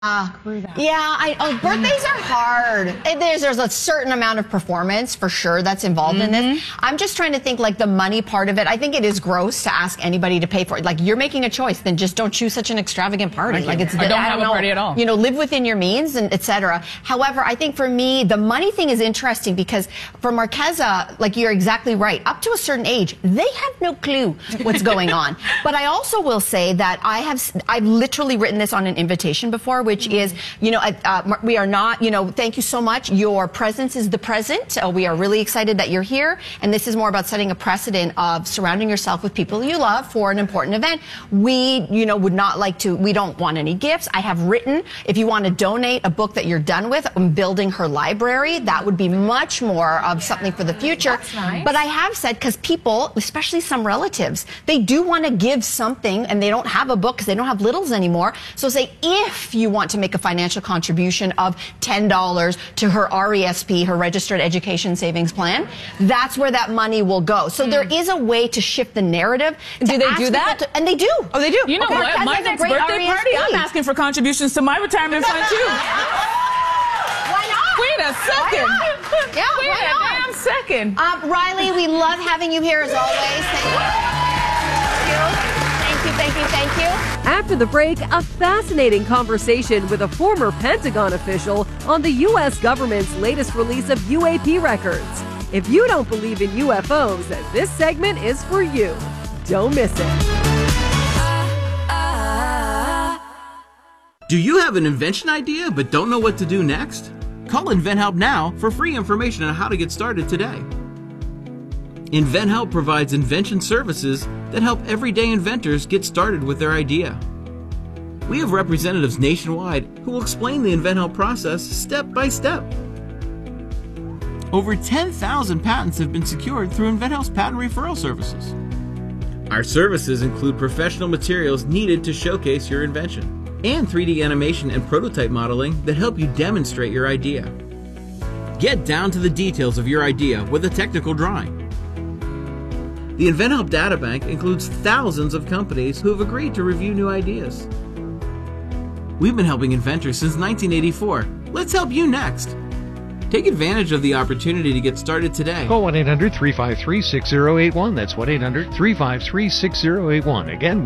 Birthdays are hard. There's a certain amount of performance for sure that's involved in this. I'm just trying to think like the money part of it. I think it is gross to ask anybody to pay for it. Like you're making a choice, then just don't choose such an extravagant party. Like I don't have a party at all. You know, live within your means and etc. However, I think for me, the money thing is interesting because for Marquesa, like you're exactly right. Up to a certain age, they have no clue what's going on. But I also will say that I've literally written this on an invitation before, which is, you know, we are not, you know, thank you so much. Your presence is the present. We are really excited that you're here. And this is more about setting a precedent of surrounding yourself with people you love for an important event. We, you know, would not like to, we don't want any gifts. I have written, if you want to donate a book that you're done with, I'm building her library. That would be much more of something for the future. That's nice. But I have said, because people, especially some relatives, they do want to give something and they don't have a book because they don't have littles anymore. So say, if you want to make a financial contribution of $10 to her RESP, her Registered Education Savings Plan, that's where that money will go. So there is a way to shift the narrative. Do they do that? And they do. Oh, they do? You know what? My next birthday party, I'm asking for contributions to my retirement fund too. Why not? Wait a second. Yeah, Wait why a not? damn second. Riley, we love having you here as always. Thank you. After the break, a fascinating conversation with a former Pentagon official on the U.S. government's latest release of UAP records. If you don't believe in UFOs, this segment is for you. Don't miss it. Do you have an invention idea but don't know what to do next? Call InventHelp now for free information on how to get started today. InventHelp provides invention services that help everyday inventors get started with their idea. We have representatives nationwide who will explain the InventHelp process step by step. Over 10,000 patents have been secured through InventHelp's patent referral services. Our services include professional materials needed to showcase your invention, and 3D animation and prototype modeling that help you demonstrate your idea. Get down to the details of your idea with a technical drawing. The InventHelp Databank includes thousands of companies who have agreed to review new ideas. We've been helping inventors since 1984. Let's help you next. Take advantage of the opportunity to get started today. Call 1-800-353-6081. That's 1-800-353-6081. Again,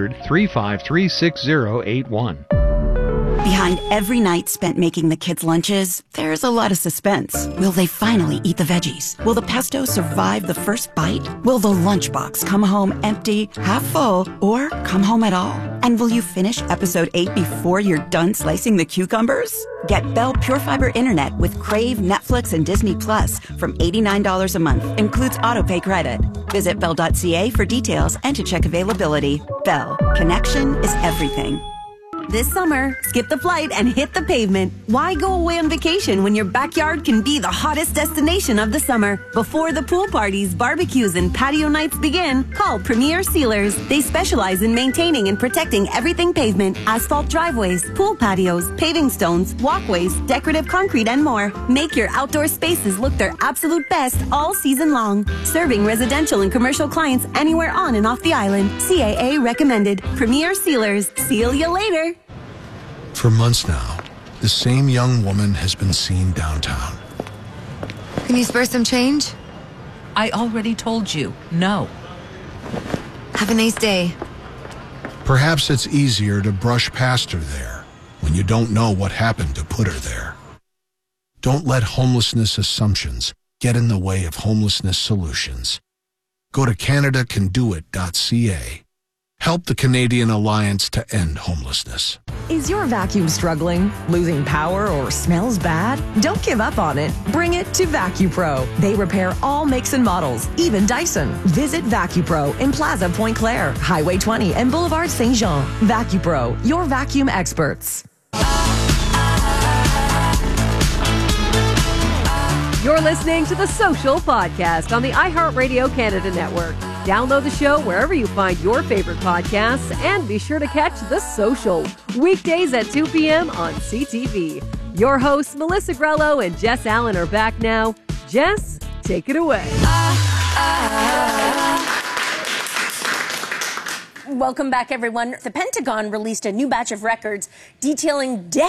1-800-353-6081. Behind every night spent making the kids' lunches, there's a lot of suspense. Will they finally eat the veggies? Will the pesto survive the first bite? Will the lunchbox come home empty, half full, or come home at all? And will you finish episode 8 before you're done slicing the cucumbers? Get Bell Pure Fiber Internet with Crave, Netflix, and Disney Plus from $89 a month. Includes autopay credit. Visit Bell.ca for details and to check availability. Bell. Connection is everything. This summer, skip the flight and hit the pavement. Why go away on vacation when your backyard can be the hottest destination of the summer? Before the pool parties, barbecues, and patio nights begin, call Premier Sealers. They specialize in maintaining and protecting everything pavement, asphalt driveways, pool patios, paving stones, walkways, decorative concrete, and more. Make your outdoor spaces look their absolute best all season long. Serving residential and commercial clients anywhere on and off the island. CAA recommended. Premier Sealers. Seal you later. For months now, the same young woman has been seen downtown. Can you spare some change? I already told you, no. Have a nice day. Perhaps it's easier to brush past her there when you don't know what happened to put her there. Don't let homelessness assumptions get in the way of homelessness solutions. Go to CanadaCanDoIt.ca. Help the Canadian Alliance to End Homelessness. Is your vacuum struggling, losing power, or smells bad? Don't give up on it. Bring it to VacuPro. They repair all makes and models, even Dyson. Visit VacuPro in Plaza Point Claire, Highway 20, and Boulevard Saint Jean. VacuPro, your vacuum experts. You're listening to The Social Podcast on the iHeartRadio Canada Network. Download the show wherever you find your favorite podcasts and be sure to catch The Social weekdays at 2 p.m. on CTV. Your hosts, Melissa Grello and Jess Allen, are back now. Jess, take it away. Welcome back, everyone. The Pentagon released a new batch of records detailing